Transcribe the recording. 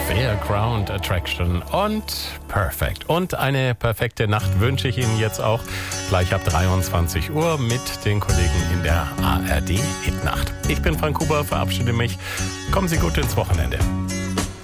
Fairground Attraction und Perfect. Und eine perfekte Nacht wünsche ich Ihnen jetzt auch gleich ab 23 Uhr mit den Kollegen in der ARD Hitnacht. Ich bin Frank Huber, verabschiede mich. Kommen Sie gut ins Wochenende.